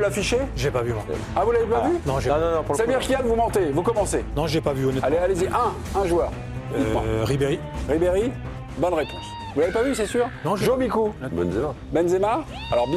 l'afficher? J'ai pas vu, moi. Ah, vous l'avez pas vu? Non, j'ai Non, pour le Samir coup. Kian, vous mentez, vous commencez. Non, j'ai pas vu, honnêtement. Allez, allez-y, un joueur. Dites-moi. Ribéry. Ribéry, bonne réponse. Vous l'avez pas vu, c'est sûr? Non, Joe Mikou. Benzema. Benzema. Alors,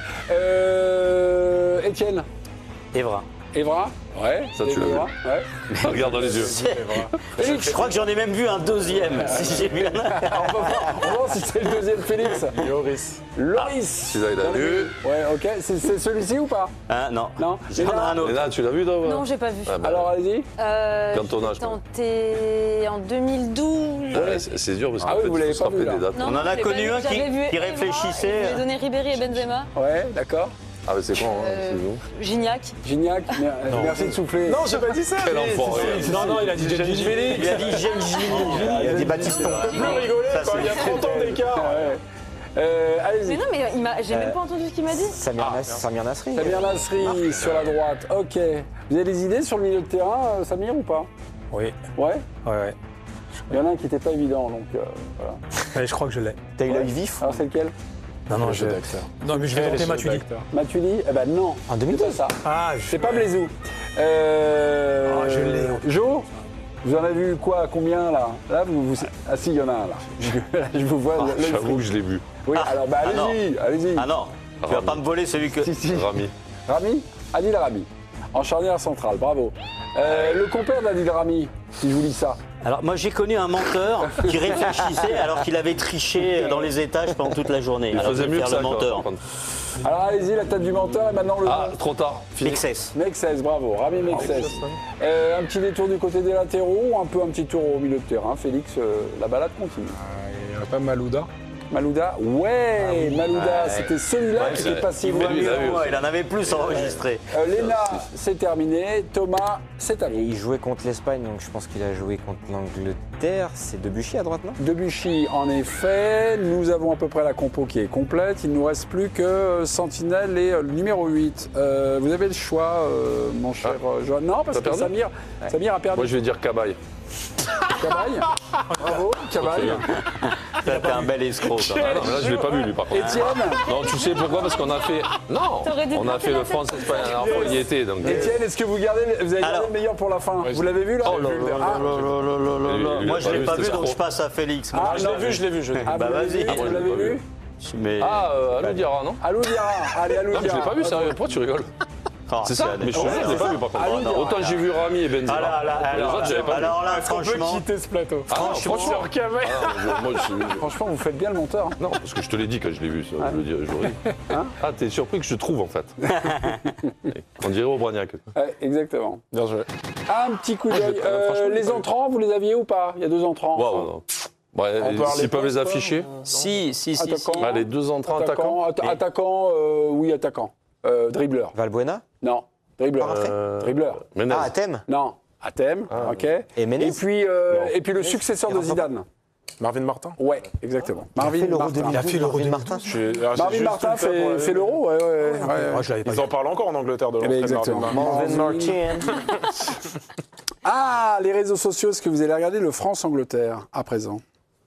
Étienne. Evra. Evra. Ouais. Ça, tu l'as Evra, ouais. Regarde dans les yeux. Je crois que j'en ai même vu un deuxième. Si j'ai vu un... On va voir si c'est le deuxième Félix. Loris. Loris. Celui-là, il a vu. Ouais, ok. C'est celui-ci ou pas? Hein, non. Non. J'en ai un autre. Léna, tu l'as vu, toi? Non, j'ai pas vu. Ah, bah, Alors, allez-y. Quand on a, J'ai je crois. tenté en 2012. Ouais, c'est dur parce Ah qu'en oui, fait, vous il l'avez faut se pas vu, rappeler là. des dates. Non, On en a je l'ai connu pas vu. un qui- J'avais vu qui Evra, réfléchissait. et Je lui ai donné Ribéry et Benzema. Ouais, d'accord. Ah, mais c'est con, hein, c'est nous. Gignac. Gignac, merci de souffler. Non, j'ai pas dit ça. Quel enfoiré. Non, non, il a dit Jenny Félix. Il a dit Gilles. Il a dit Baptiston. Plus rigoler, Ça, quoi. c'est Il y a 30 ans d'écart. Ouais. Mais Allez-y. non, mais j'ai même pas entendu ce qu'il m'a dit. Samir Nasri. Samir Nasri sur la droite. Ok. Vous avez des idées sur le milieu de terrain, Samir, ou pas? Oui, Ouais. ouais. Il y en a un qui n'était pas évident, donc voilà. Allez, je crois que je l'ai. T'as eu l'œil vif. Alors, c'est lequel? Non, non, je. Non, mais je vais tenter Matuidi. Matuidi? Eh ben non. En C'est 2012. pas ça. Ah, C'est pas Blaisou. je l'ai. Jo, vous en avez vu quoi? Combien là? Là, Ah si, il y en a un là. Je vous vois. l'œil J'avoue fou. que je l'ai vu. Oui, alors bah, Ah, allez-y, allez-y. Ah non, tu vas pas me voler celui que... Si, si. Rami. Rami? Adil Rami. En charnière centrale, bravo. Le compère d'Adil Rami, si je vous dis ça. Alors moi j'ai connu un menteur qui réfléchissait alors qu'il avait triché dans les étages pendant toute la journée. Il Alors, faisait je vais mieux que faire ça, le quoi, menteur. par contre. Alors allez-y, la tête du menteur et maintenant le Ah, nom. trop tard. Fini. Mexès. Mexès, bravo, Rami Mexès. Un petit détour du côté des latéraux, un petit tour au milieu de terrain. Félix, la balade continue. Il n'y a pas Malouda. Malouda, ouais, Malouda, Ouais. c'était celui-là Ouais, qui c'est- était passé. il voulait- Il en avait plus enregistré. Léna, c'est terminé. Thomas, c'est à Et vous. il jouait contre l'Espagne, donc je pense qu'il a joué contre l'Angleterre. C'est Debuchy à droite, non? Debuchy, en effet, nous avons à peu près la compo qui est complète. Il ne nous reste plus que Sentinelle et le numéro 8. Vous avez le choix, mon cher Johan. Non, parce T'as que perdu Samir a perdu. Moi, je vais dire Cabaye. Cabaye. Bravo, Cabaye. T'es un bel escroc. quand même. Ah non, mais là, je l'ai pas vu, lui, par contre. Étienne. Non, tu sais pourquoi? Parce qu'on a fait. Non, T'aurais dû on a tenter fait la le tête. France-Espagne la dernière fois, il y était. Donc, Étienne, est-ce que vous avez gardé Alors. le meilleur pour la fin? Vous l'avez vu là? Oh là là Ah, Lui, Moi je l'ai pas vu c'était donc trop. je passe à Félix. Ah, Moi, je l'ai vu, je l'ai vu. ah, Bah, vous l'avez vas-y. vu, Ah, moi, vous je l'ai l'avez pas vu? vu. Mais... Ah, Alou Diarra, non? Alou Diarra. Allez, Alou Non, mais je Diarra. l'ai pas vu, sérieux. Pourquoi tu rigoles? Oh, C'est ça? Mais je l'ai pas vu, par Alou contre. Diarra. Autant j'ai vu Rami et Benzema. Ah Les autres, j'avais pas vu. alors là, franchement, ce plateau. Ah, non, franchement. Ah, non, moi, Franchement, vous faites bien le monteur. non, parce que je te l'ai dit quand je l'ai vu, ça, je le dis, je le dis. Ah, t'es surpris que je trouve, en fait. On dirait Aubragnac. Ouais, exactement. Bien joué. Un petit coup d'œil. franchement, Les entrants, vous les aviez ou pas? Il y a 2 entrants. Waouh, non. Ouais, On peut avoir les s'ils peuvent les postes, afficher. si. Attaquant. Ah, les 2 entrants attaquants. Attaquant, oui, attaquant. Dribbleur. Valbuena. Non. Dribbleur. Pas rentré Dribbleur. Menez. Ah, Thème. Non. À thème, ok. Et Menez. Et puis le successeur de Zidane. Marvin Martin. Ouais, exactement. Marvin Martin. Il a fait l'Euro 2012. Martin. Marvin Martin fait l'Euro, ouais. Moi, je l'avais pas Ils vu. en parlent encore en Angleterre de Eh ben, l'entrée de exactement. Marvin Martin. Ah, les réseaux sociaux, est-ce que vous allez regarder le France-Angleterre à présent?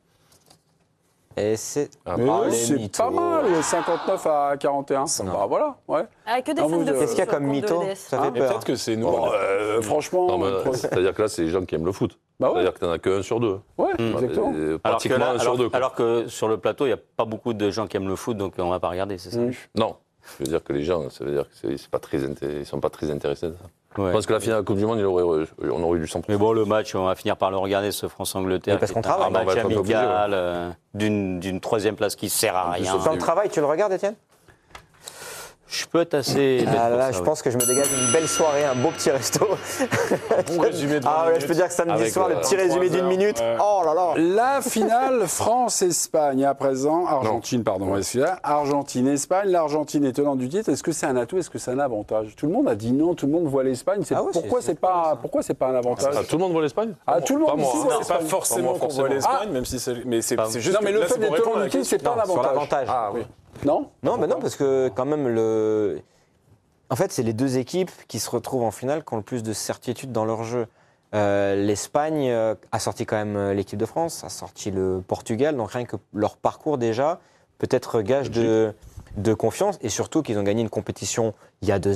Et c'est. C'est pas mal, 59 à 41. Bah voilà, ouais. Ah, que des Non, fans vous, de qu'est-ce foot qu'il y a sur le comme compte de mytho? l'EDS. Ça fait Et peur. peut-être que c'est nous. Bon, franchement, Non, mais c'est-à-dire que là, c'est les gens qui aiment le foot. Bah ouais. C'est-à-dire que t'en as qu'un sur 2. ouais, exactement. Alors que, Pratiquement là, un sur 2. alors que sur le plateau, il n'y a pas beaucoup de gens qui aiment le foot, donc on va pas regarder, c'est ça? Non. Je veux dire que les gens, ça veut dire qu'ils ne sont pas très intéressés de ça. Ouais. Je pense que la finale de la Coupe du Monde, on aurait eu du 100%. Mais bon, le match, on va finir par le regarder, ce France-Angleterre. Oui, parce qui est qu'on un travaille. match On va être un peu obligé, amical, d'une troisième place qui sert à rien. Dans le travail, tu le regardes, Étienne? Je peux être assez. bête Ah pour là, ça, je oui. pense que je me dégage une belle soirée, un beau petit resto. Bon résumé de 20 Ah ouais, je minutes. peux dire que samedi Avec, soir, le petit résumé d'une 3 heures, minute. ouais. Oh là là. La finale France-Espagne à présent. Argentine, pardon. Excusez-moi. Argentine-Espagne. L'Argentine est tenante du titre. Est-ce que c'est un atout? Est-ce que c'est un avantage? Tout le monde a dit non. Tout le monde voit l'Espagne. Ah ouais, pourquoi c'est c'est pas un avantage? Ah, tout le monde voit l'Espagne? Ah, tout le monde Pas moi, ici hein. voit C'est pas l'Espagne. forcément qu'on voit l'Espagne, même si c'est. Mais c'est juste. Non, mais le là, fait c'est pour d'être répondre tenant à la du titre, c'est question. pas un Sur avantage. l'avantage. Ah oui. Non? Non, mais non, parce que quand même, en fait, c'est les deux équipes qui se retrouvent en finale qui ont le plus de certitude dans leur jeu. L'Espagne a sorti quand même l'équipe de France, a sorti le Portugal, donc rien que leur parcours déjà peut être gage de confiance et surtout qu'ils ont gagné une compétition il y a 2